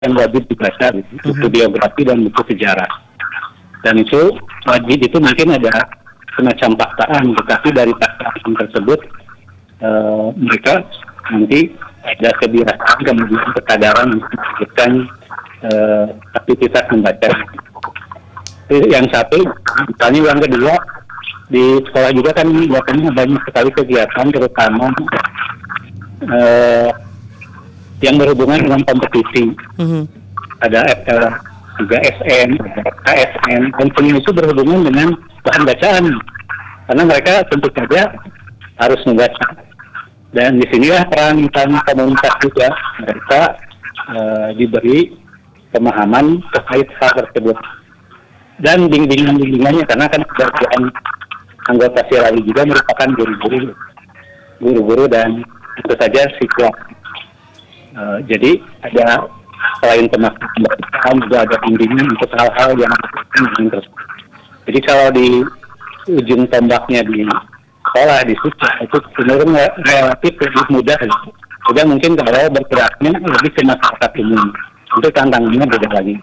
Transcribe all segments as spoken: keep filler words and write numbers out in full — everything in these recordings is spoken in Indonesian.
yang wajib dibaca, gitu. Buku Mhm. biografi dan buku sejarah. Dan itu wajib itu mungkin ada semacam paksaan, tetapi dari paksaan tersebut eh, mereka nanti ada kebiasaan kemudian kesadaran untuk melanjutkan eh, aktivitas membaca. Itu yang satu, misalnya yang kedua di sekolah juga kan biasanya banyak sekali kegiatan terutama eh, yang berhubungan dengan kompetisi. Mhm. Ada F L, juga S N, K S N, dan semua itu berhubungan dengan bahan bacaan. Karena mereka tentu saja harus membaca. Dan disinilah peran peran komunitas juga. Mereka eh, diberi pemahaman terkait hal tersebut. Dan bimbingan-bimbingannya, karena kan sebagian anggota Sirali juga merupakan guru-guru, guru-guru dan tentu saja siswa. Uh, jadi ada selain pemahaman juga ada bimbingan untuk hal-hal yang berkaitan tersebut. Jadi kalau di ujung tombaknya di sekolah di siswa itu cenderung relatif lebih mudah. Juga mungkin kalau bergeraknya lebih ke masyarakat umum, itu tantangannya beda lagi.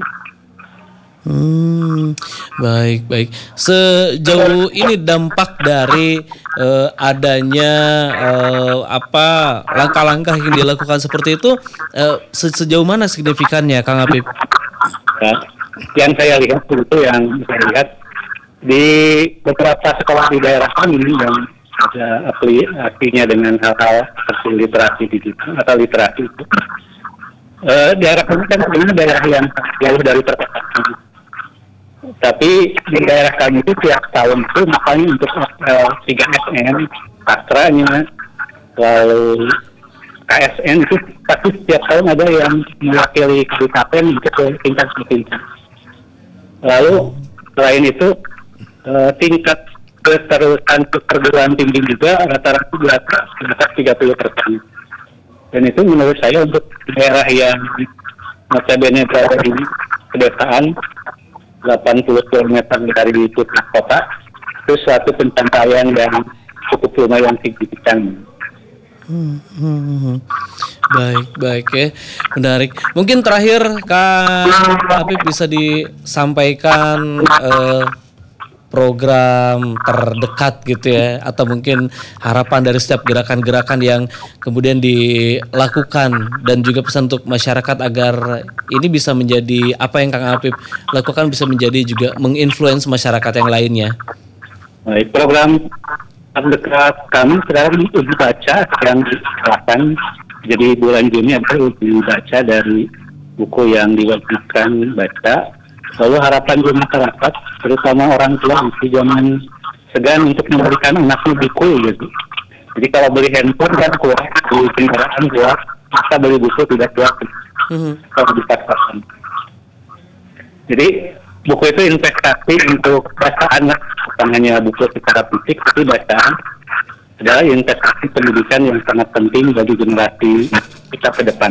Hmm, baik baik. Sejauh ini dampak dari eh, adanya eh, apa langkah-langkah yang dilakukan seperti itu eh, se- sejauh mana signifikannya, Kang Apip? Ya, yang saya lihat itu yang saya lihat di beberapa sekolah di daerah kami yang ada aplikasinya dengan hal-hal seperti literasi digital atau literasi itu. Eh, daerah kami kan sebenarnya daerah yang jauh dari perkotaan. Tapi di daerah kami itu tiap tahun itu makanya untuk uh, tiga S N, pastranya, lalu K S N itu pasti setiap tahun ada yang mewakili kabupaten untuk ke tingkat provinsi. Lalu selain itu uh, tingkat keterusan perguruan tinggi juga rata-rata di atas di atas tiga puluh persen. Dan itu menurut saya untuk daerah yang notabene berada di pedesaan delapan puluh kilometer dari pusat kota, itu suatu pencapaian yang cukup lumayan signifikan. Hmm, hmm, hmm. Baik baik ya, menarik. Mungkin terakhir Kang Apip bisa disampaikan eh, program terdekat gitu ya, atau mungkin harapan dari setiap gerakan-gerakan yang kemudian dilakukan, dan juga pesan untuk masyarakat agar ini bisa menjadi apa yang Kang Apip lakukan bisa menjadi juga menginfluence masyarakat yang lainnya. Baik, program terdekat kami sekarang uji baca yang dilakukan. Jadi bulan Juni ada uji baca dari buku yang diwajibkan baca. Lalu harapan di masyarakat, terutama orang tua, di zaman segan untuk memberikan anaknya buku gitu. Jadi kalau beli handphone kan kuat, beli kendaraan kuat, masa beli buku tidak kuat. Mm-hmm. Kalau dipaksakan. Jadi buku itu investasi untuk baca anak, bukan hanya buku secara fisik, tapi bacaan adalah investasi pendidikan yang sangat penting bagi generasi kita ke depan.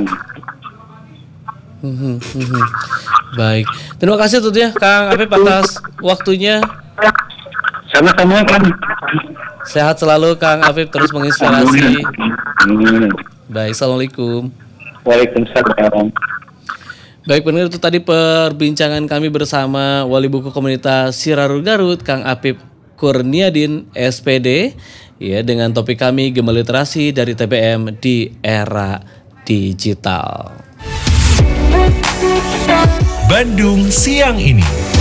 Hmm, hmm, hmm. Baik, terima kasih tentunya Kang Apip atas waktunya. Sama-sama kan. Sehat selalu Kang Apip, terus menginspirasi. Hmm. Baik, assalamualaikum. Waalaikumsalam. Baik, benar itu tadi perbincangan kami bersama Wali Buku Komunitas Siraru Garut, Kang Apip Kurniadin S P D, ya, dengan topik kami Gema Literasi dari T B M di era digital. Bandung siang ini.